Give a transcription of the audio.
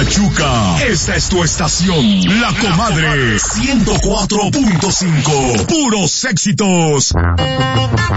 Pachuca. Esta es tu estación, La Comadre 104.5. Puros éxitos.